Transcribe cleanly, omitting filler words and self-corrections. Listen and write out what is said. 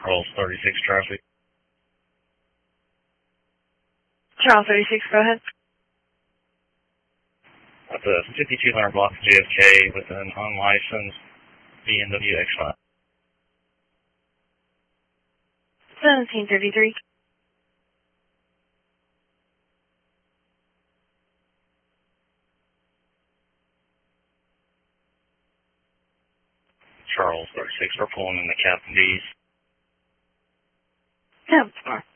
Charles 36 traffic. Charles 36, go ahead. That's a 5200 block of JFK with an unlicensed BMW X5. 1733. Charles 36, we're pulling in the Captain D's. Yeah,